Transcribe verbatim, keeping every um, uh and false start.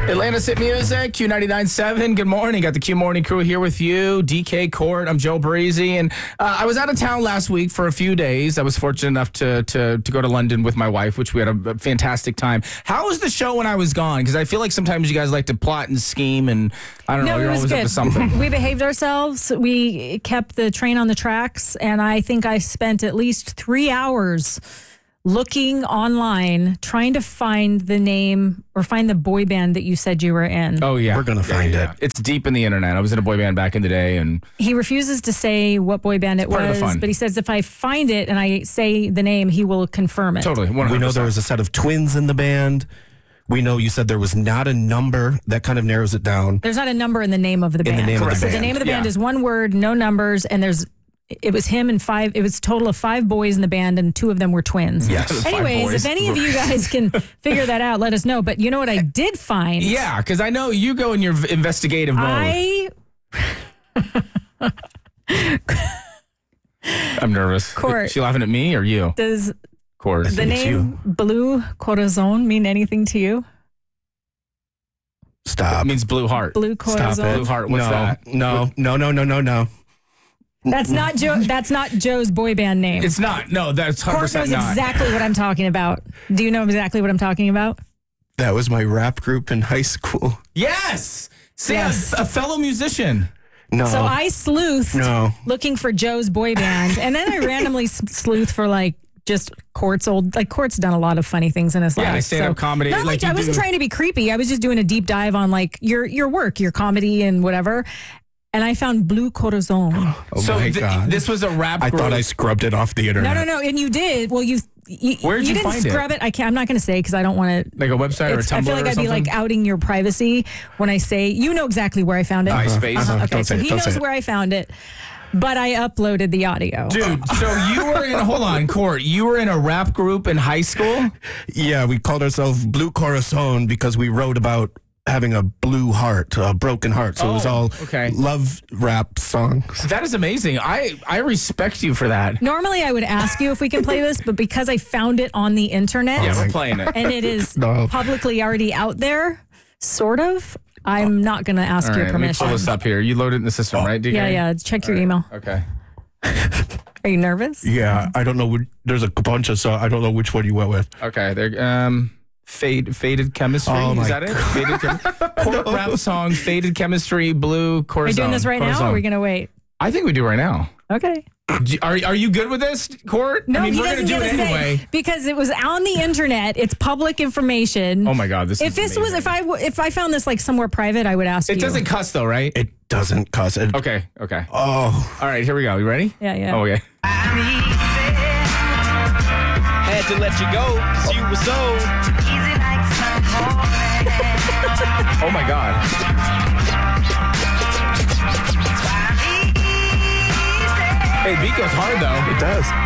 Atlanta's Hit Music, Q ninety-nine point seven. Good morning. Got the Q Morning Crew here with you. D K Court. I'm Joe Breezy. And uh, I was out of town last week for a few days. I was fortunate enough to to, to go to London with my wife, which we had a, a fantastic time. How was the show when I was gone? Because I feel like sometimes you guys like to plot and scheme, and I don't No, know, it you're was always good. up to something. We behaved ourselves. We kept the train on the tracks, and I think I spent at least three hours looking online, trying to find the name or find the boy band that you said you were in. Oh, yeah. We're gonna Yeah, find yeah. it. It's deep in the internet. I was in a boy band back in the day, and He refuses to say what boy band it part of the was, fun. but he says if I find it and I say the name, he will confirm it. totally. one hundred percent. We know there was a set of twins in the band. We know you said there was not a number. That kind of narrows it down. There's not a number in the name of the In band. the name of the so the band. name of the band Yeah. is one word, no numbers, and there's it was him and five. It was a total of five boys in the band, and two of them were twins. Yes. Five Anyways, boys. if any of you guys can figure that out, let us know. But you know what I did find? Yeah, because I know you go in your v- investigative mode. I I'm nervous. Court. She laughing at me or you? does Court. the name Blue Corazon mean anything to you? Stop. It means blue heart. Blue Stop Corazon. it. Blue heart. What's no, that? no, no, no, no, no, no. That's not Joe. That's not Joe's boy band name. It's not. No, that's one hundred Court percent knows not. exactly what I'm talking about. Do you know exactly what I'm talking about? That was my rap group in high school. Yes. See, Yes. A, a fellow musician. No. So I sleuthed No. looking for Joe's boy band, and then I randomly s- sleuthed for like just Court's old. Like Court's done a lot of funny things in his Yeah, life. stand-up comedy, Not like like, you I wasn't do. trying to be creepy. I was just doing a deep dive on like your your work, your comedy, and whatever. And I found Blue Corazon. Oh so my th- God. this was a rap I group. thought I scrubbed it off the internet. No, no, no. And you did. Well, you. you Where'd you didn't find it? scrub it? I can't. I'm not going to say because I don't want to. Like a website or a It's- Tumblr I feel like or I'd be something? like outing your privacy when I say you know exactly where I found it. MySpace. Uh-huh. Uh-huh. Okay, Don't so say it, he don't say knows it. where I found it, but I uploaded the audio. Dude, so you were in, hold on, Court, you were in a rap group in high school? Yeah, we called ourselves Blue Corazon because we wrote about having a blue heart, a broken heart. So it was Oh, all okay. love rap songs. That is amazing. I, I respect you for that. Normally, I would ask you if we can play this, but because I found it on the internet Yeah, Oh we're my- playing it. and it is No. publicly already out there, sort of, I'm not going to ask All your right, let me permission. pull this up here. You load it in the system, right, D K? Yeah, yeah. Check your email. Okay. Are you nervous? Yeah, I don't know. Which, there's a bunch of songs. I don't know which one you went with. Okay. There. Um. Fade, faded chemistry. Oh, Is my that it? Faded chem- Court rap song, faded chemistry, blue Are Corazon. you doing this right now, or Corazon. are we going to wait? I think we do right now. Okay. Do- Are are you good with this, Court? No, I mean, he we're doesn't gonna do get it to anyway. say because it was on the internet. It's public information. Oh my God, this if is this was, amazing. if I, w- if I found this like somewhere private, I would ask It you. doesn't cuss though, right? It doesn't cuss. It, Okay. Okay. Oh, All right. Here we go. You ready? Yeah, yeah. Oh yeah. Had to let you go, cause you were so Easy like some morning. Oh my God. Hey, beat goes hard though. it does.